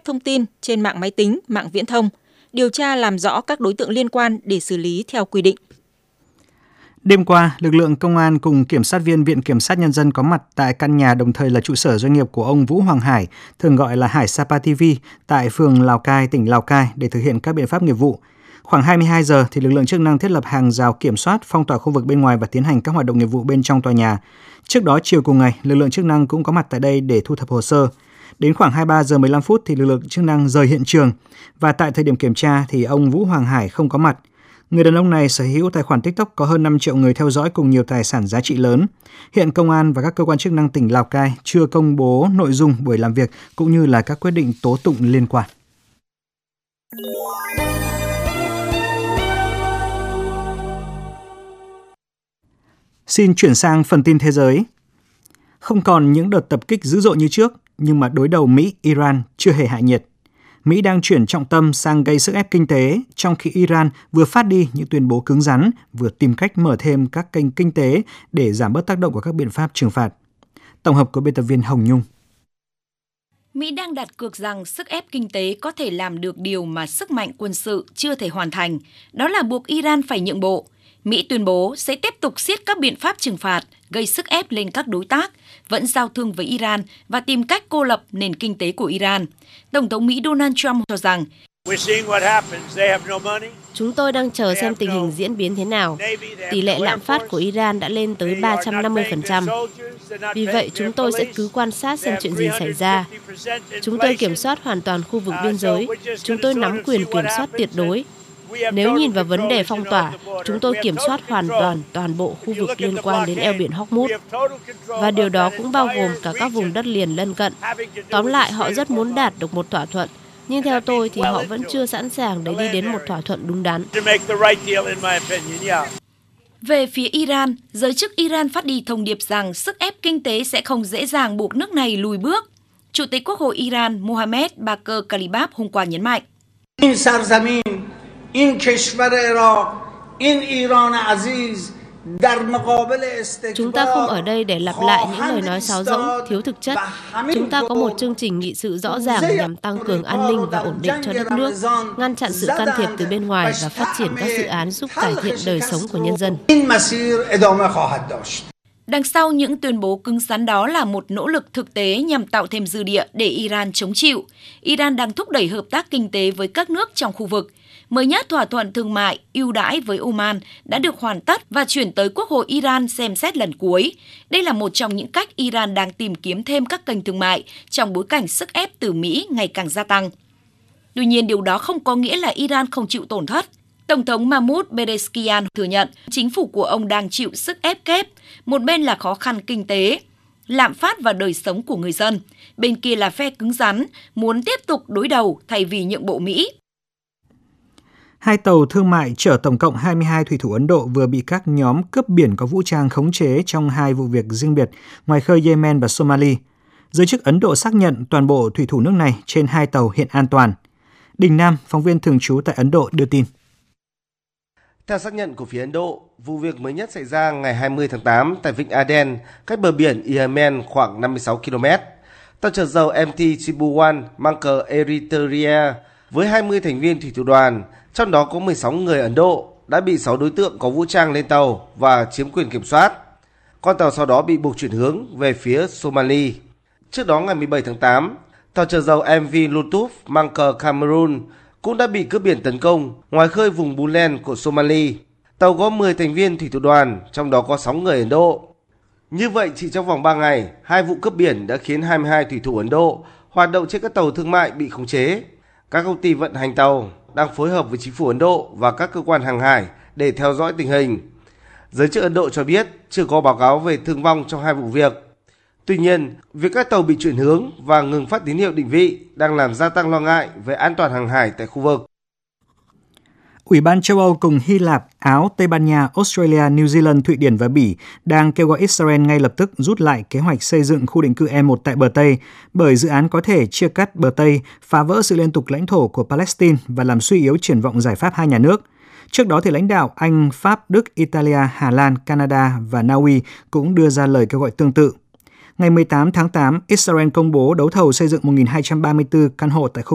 thông tin trên mạng máy tính, mạng viễn thông, điều tra làm rõ các đối tượng liên quan để xử lý theo quy định. Đêm qua, lực lượng công an cùng kiểm sát viên Viện Kiểm sát Nhân dân có mặt tại căn nhà đồng thời là trụ sở doanh nghiệp của ông Vũ Hoàng Hải, thường gọi là Hải Sapa TV, tại phường Lào Cai, tỉnh Lào Cai để thực hiện các biện pháp nghiệp vụ. Khoảng 22 giờ, thì lực lượng chức năng thiết lập hàng rào kiểm soát, phong tỏa khu vực bên ngoài và tiến hành các hoạt động nghiệp vụ bên trong tòa nhà. Trước đó, chiều cùng ngày, lực lượng chức năng cũng có mặt tại đây để thu thập hồ sơ. Đến khoảng 23 giờ 15 phút thì lực lượng chức năng rời hiện trường và tại thời điểm kiểm tra thì ông Vũ Hoàng Hải không có mặt. Người đàn ông này sở hữu tài khoản TikTok có hơn 5 triệu người theo dõi cùng nhiều tài sản giá trị lớn. Hiện công an và các cơ quan chức năng tỉnh Lào Cai chưa công bố nội dung buổi làm việc cũng như là các quyết định tố tụng liên quan. Xin chuyển sang phần tin thế giới. Không còn những đợt tập kích dữ dội như trước, nhưng mà đối đầu Mỹ-Iran chưa hề hạ nhiệt. Mỹ đang chuyển trọng tâm sang gây sức ép kinh tế, trong khi Iran vừa phát đi những tuyên bố cứng rắn, vừa tìm cách mở thêm các kênh kinh tế để giảm bớt tác động của các biện pháp trừng phạt. Tổng hợp của biên tập viên Hồng Nhung. Mỹ đang đặt cược rằng sức ép kinh tế có thể làm được điều mà sức mạnh quân sự chưa thể hoàn thành, đó là buộc Iran phải nhượng bộ. Mỹ tuyên bố sẽ tiếp tục siết các biện pháp trừng phạt, gây sức ép lên các đối tác, vẫn giao thương với Iran và tìm cách cô lập nền kinh tế của Iran. Tổng thống Mỹ Donald Trump cho rằng, chúng tôi đang chờ xem tình hình diễn biến thế nào. Tỷ lệ lạm phát của Iran đã lên tới 350%. Vì vậy, chúng tôi sẽ cứ quan sát xem chuyện gì xảy ra. Chúng tôi kiểm soát hoàn toàn khu vực biên giới. Chúng tôi nắm quyền kiểm soát tuyệt đối. Nếu nhìn vào vấn đề phong tỏa, chúng tôi kiểm soát hoàn toàn bộ khu vực liên quan đến eo biển Hormuz. Và điều đó cũng bao gồm cả các vùng đất liền lân cận. Tóm lại, họ rất muốn đạt được một thỏa thuận, nhưng theo tôi thì họ vẫn chưa sẵn sàng để đi đến một thỏa thuận đúng đắn. Về phía Iran, giới chức Iran phát đi thông điệp rằng sức ép kinh tế sẽ không dễ dàng buộc nước này lùi bước. Chủ tịch Quốc hội Iran Mohammad Bagher Kalibaf hôm qua nhấn mạnh. Chúng ta không ở đây để lặp lại những lời nói sáo rỗng, thiếu thực chất. Chúng ta có một chương trình nghị sự rõ ràng nhằm tăng cường an ninh và ổn định cho đất nước, ngăn chặn sự can thiệp từ bên ngoài và phát triển các dự án giúp cải thiện đời sống của nhân dân. Đằng sau những tuyên bố cứng rắn đó là một nỗ lực thực tế nhằm tạo thêm dư địa để Iran chống chịu. Iran đang thúc đẩy hợp tác kinh tế với các nước trong khu vực. Mới nhất, thỏa thuận thương mại ưu đãi với Oman đã được hoàn tất và chuyển tới Quốc hội Iran xem xét lần cuối. Đây là một trong những cách Iran đang tìm kiếm thêm các kênh thương mại trong bối cảnh sức ép từ Mỹ ngày càng gia tăng. Tuy nhiên, điều đó không có nghĩa là Iran không chịu tổn thất. Tổng thống Mahmoud Pezeshkian thừa nhận chính phủ của ông đang chịu sức ép kép. Một bên là khó khăn kinh tế, lạm phát và đời sống của người dân. Bên kia là phe cứng rắn, muốn tiếp tục đối đầu thay vì nhượng bộ Mỹ. Hai tàu thương mại chở tổng cộng 22 thủy thủ Ấn Độ vừa bị các nhóm cướp biển có vũ trang khống chế trong hai vụ việc riêng biệt ngoài khơi Yemen và Somalia. Giới chức Ấn Độ xác nhận toàn bộ thủy thủ nước này trên hai tàu hiện an toàn. Đình Nam, phóng viên thường trú tại Ấn Độ đưa tin. Theo xác nhận của phía Ấn Độ, vụ việc mới nhất xảy ra ngày 20 tháng 8 tại vịnh Aden, cách bờ biển Yemen khoảng 56 km. Tàu chở dầu MT Tribuwan mang cờ Eritrea với 20 thành viên thủy thủ đoàn, trong đó có 16 người Ấn Độ, đã bị 6 đối tượng có vũ trang lên tàu và chiếm quyền kiểm soát. Con tàu sau đó bị buộc chuyển hướng về phía Somalia. Trước đó ngày 17 tháng 8, tàu chở dầu MV Lutuf mang cờ Cameroon cũng đã bị cướp biển tấn công ngoài khơi vùng Puntland của Somalia. Tàu có 10 thành viên thủy thủ đoàn, trong đó có 6 người Ấn Độ. Như vậy, chỉ trong vòng 3 ngày, hai vụ cướp biển đã khiến 22 thủy thủ Ấn Độ hoạt động trên các tàu thương mại bị khống chế. Các công ty vận hành tàu đang phối hợp với chính phủ Ấn Độ và các cơ quan hàng hải để theo dõi tình hình. Giới chức Ấn Độ cho biết chưa có báo cáo về thương vong trong hai vụ việc. Tuy nhiên, việc các tàu bị chuyển hướng và ngừng phát tín hiệu định vị đang làm gia tăng lo ngại về an toàn hàng hải tại khu vực. Ủy ban châu Âu cùng Hy Lạp, Áo, Tây Ban Nha, Australia, New Zealand, Thụy Điển và Bỉ đang kêu gọi Israel ngay lập tức rút lại kế hoạch xây dựng khu định cư E1 tại bờ Tây, bởi dự án có thể chia cắt bờ Tây, phá vỡ sự liên tục lãnh thổ của Palestine và làm suy yếu triển vọng giải pháp hai nhà nước. Trước đó, thì lãnh đạo Anh, Pháp, Đức, Italia, Hà Lan, Canada và Na Uy cũng đưa ra lời kêu gọi tương tự. Ngày 18 tháng 8, Israel công bố đấu thầu xây dựng 1.234 căn hộ tại khu